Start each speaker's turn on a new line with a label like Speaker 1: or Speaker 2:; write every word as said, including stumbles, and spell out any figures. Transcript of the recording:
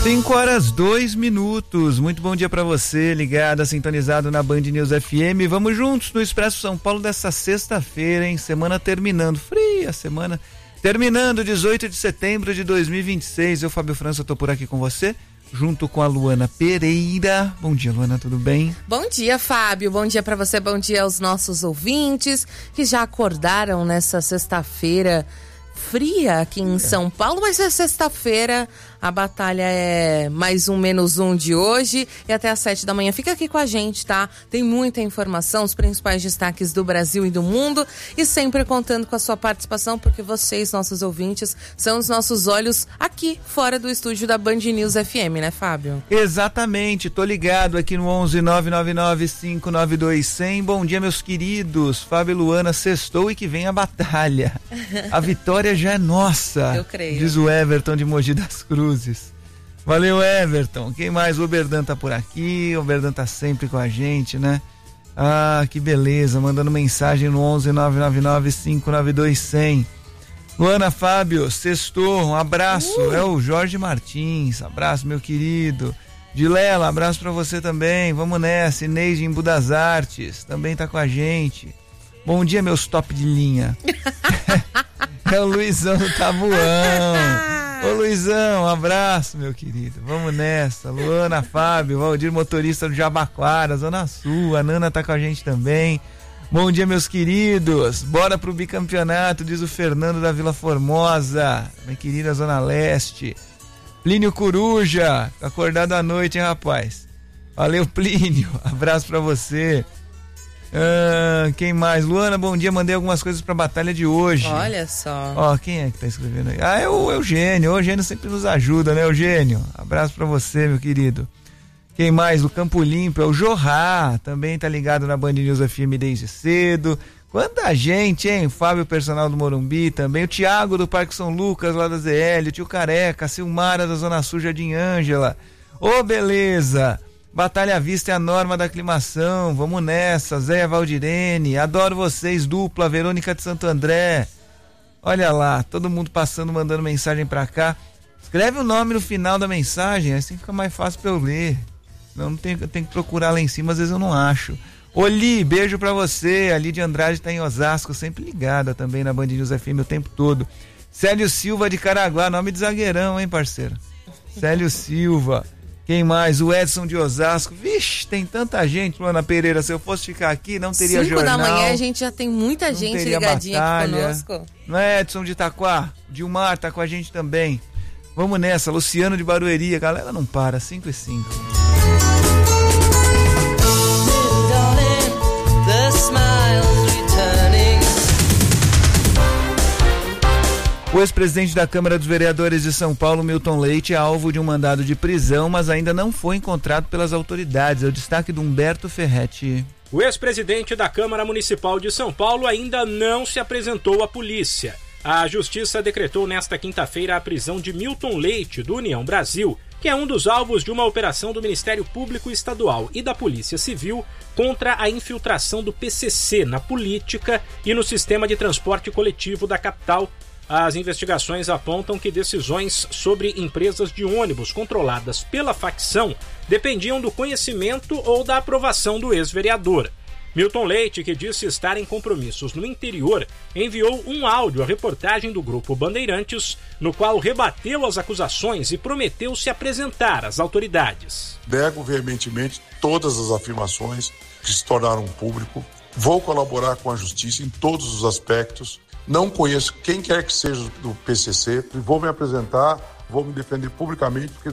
Speaker 1: cinco horas, dois minutos. Muito bom dia para você, ligado, sintonizado na Band News F M. Vamos juntos no Expresso São Paulo dessa sexta-feira, hein? Semana terminando, fria semana, terminando, dezoito de setembro de dois mil e vinte e seis. Eu, Fábio França, tô por aqui com você, junto com a Luana Pereira. Bom dia, Luana, tudo bem?
Speaker 2: Bom dia, Fábio. Bom dia para você, bom dia aos nossos ouvintes que já acordaram nessa sexta-feira fria aqui em São Paulo, mas é sexta-feira, a batalha é mais um menos um de hoje e até às sete da manhã. Fica aqui com a gente, tá? Tem muita informação, os principais destaques do Brasil e do mundo e sempre contando com a sua participação, porque vocês, nossos ouvintes, são os nossos olhos aqui fora do estúdio da Band News F M, né, Fábio?
Speaker 1: Exatamente, tô ligado aqui no onze nove nove nove cinco nove dois zero zero. Bom dia, meus queridos. Fábio e Luana, sextou e que vem a batalha. A vitória já é nossa.
Speaker 2: Eu creio.
Speaker 1: Diz o Everton de Mogi das Cruzes. Valeu, Everton. Quem mais? O Oberdan tá por aqui. O Oberdan tá sempre com a gente, né? Ah, que beleza. Mandando mensagem no onze nove nove nove cinco nove dois zero zero. Luana, Fábio, sextou. Um abraço. Uh. É o Jorge Martins. Abraço, meu querido. Dilela, abraço pra você também. Vamos nessa. Inês de Embu das Artes também tá com a gente. Bom dia, meus top de linha. É o Luizão do Tabuão. Ô Luizão, um abraço, meu querido. Vamos nessa. Luana, Fábio, Valdir, motorista do Jabaquara, Zona Sul. A Nana tá com a gente também. Bom dia, meus queridos. Bora pro bicampeonato, diz o Fernando da Vila Formosa. Minha querida Zona Leste. Plínio Coruja, acordado à noite, hein, rapaz? Valeu, Plínio. Abraço pra você. Ah, quem mais? Luana, bom dia, mandei algumas coisas pra batalha de hoje.
Speaker 2: Olha só.
Speaker 1: Ó, quem é que tá escrevendo aí? Ah, é o Eugênio, o Eugênio sempre nos ajuda, né, Eugênio? Abraço pra você, meu querido. Quem mais? Do Campo Limpo, é o Jorrá, também tá ligado na Band News F M desde cedo. Quanta gente, hein? Fábio, personal do Morumbi, também o Thiago do Parque São Lucas, lá da Z L, o tio Careca, a Silmara da Zona Sul, Jardim Ângela. Ô, beleza! Batalha à vista é a norma da aclimação, vamos nessa. Zéia Valdirene, adoro vocês, dupla, Verônica de Santo André. Olha lá, todo mundo passando, mandando mensagem pra cá. Escreve o nome no final da mensagem, assim fica mais fácil pra eu ler. Não, não tem, tem que procurar lá em cima, às vezes eu não acho. Oli, beijo pra você, a Lídia Andrade tá em Osasco, sempre ligada também na Band News F M o tempo todo. Célio Silva de Caraguá, nome de zagueirão, hein, parceiro? Célio Silva. Quem mais? O Edson de Osasco. Vixe, tem tanta gente, Luana Pereira. Se eu fosse ficar aqui, não teria
Speaker 2: Cinco
Speaker 1: jornal.
Speaker 2: Cinco da manhã a gente já tem muita
Speaker 1: não
Speaker 2: gente ligadinha batalha. Aqui conosco.
Speaker 1: Não é, Edson de Itaquá? Dilmar tá com a gente também. Vamos nessa. Luciano de Barueri. A galera não para. cinco e cinco. O ex-presidente da Câmara dos Vereadores de São Paulo, Milton Leite, é alvo de um mandado de prisão, mas ainda não foi encontrado pelas autoridades. É o destaque do Humberto Ferretti.
Speaker 3: O ex-presidente da Câmara Municipal de São Paulo ainda não se apresentou à polícia. A Justiça decretou nesta quinta-feira a prisão de Milton Leite, do União Brasil, que é um dos alvos de uma operação do Ministério Público Estadual e da Polícia Civil contra a infiltração do P C C na política e no sistema de transporte coletivo da capital. As investigações apontam que decisões sobre empresas de ônibus controladas pela facção dependiam do conhecimento ou da aprovação do ex-vereador. Milton Leite, que disse estar em compromissos no interior, enviou um áudio à reportagem do Grupo Bandeirantes, no qual rebateu as acusações e prometeu se apresentar às autoridades.
Speaker 4: Nego veementemente todas as afirmações que se tornaram público. Vou colaborar com a Justiça em todos os aspectos. Não conheço quem quer que seja do P C C, vou me apresentar, vou me defender publicamente, porque